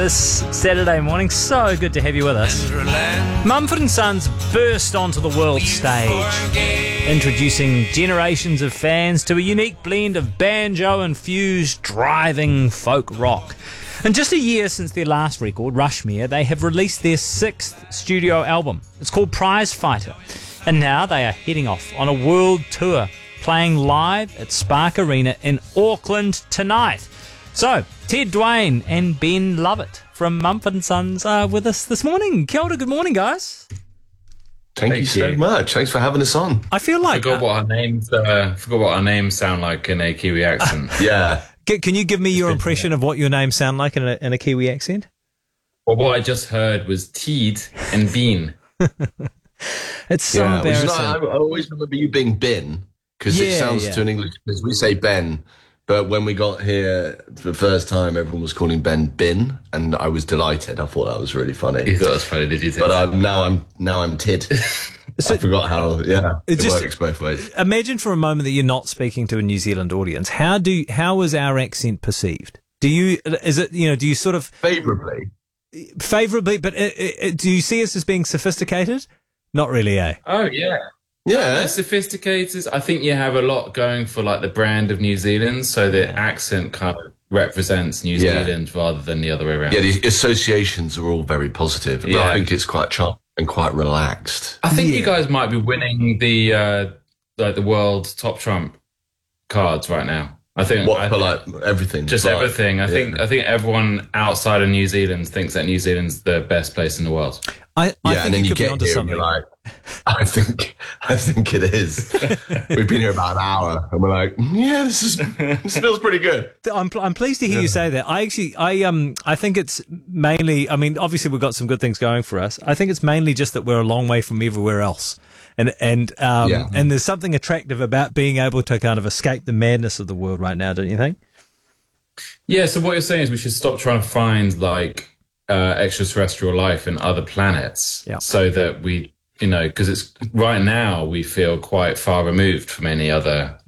this Saturday morning. So good to have you with us. Mumford & Sons burst onto the world stage, introducing generations of fans to a unique blend of banjo-infused driving folk rock. In just a year since their last record, Rushmere, they have released their 6th studio album. It's called Prize Fighter, and now they are heading off on a world tour, playing live at Spark Arena in Auckland tonight. So, Ted Dwayne and Ben Lovett from Mumford & Sons are with us this morning. Kia ora, good morning, guys. Thank you so much. Thanks for having us on. I feel like... Forgot what our names sound like in a Kiwi accent. Yeah. Can you give me your impression of what your names sound like in a Kiwi accent? Well, what I just heard was Teed and Bean. It's so embarrassing. I always remember you being Ben, because it sounds to an English, because we say Ben, but when we got here for the first time, everyone was calling Ben Bin, and I was delighted. I thought that was really funny. You thought it was funny, did you? But now I'm Tid. I forgot how. Yeah, it works both ways. Imagine for a moment that you're not speaking to a New Zealand audience. How is our accent perceived? Do you sort of favorably, but do you see us as being sophisticated? Not really, eh? Oh yeah. Yeah, sophisticated. I think you have a lot going for like the brand of New Zealand, so the accent kind of represents New Zealand rather than the other way around. Yeah, the associations are all very positive. Yeah. I think it's quite charming and quite relaxed. I think you guys might be winning the world top trump cards right now. I think everything, just everything. I think everyone outside of New Zealand thinks that New Zealand's the best place in the world. I think and then you could get be onto here something. And you're like, I think it is. We've been here about an hour, and we're like, this feels pretty good. I'm pleased to hear you say that. I think it's mainly. I mean, obviously we've got some good things going for us. I think it's mainly just that we're a long way from everywhere else, and there's something attractive about being able to kind of escape the madness of the world right now, don't you think? Yeah. So what you're saying is we should stop trying to find extraterrestrial life in other planets, so that we, because it's right now we feel quite far removed from any other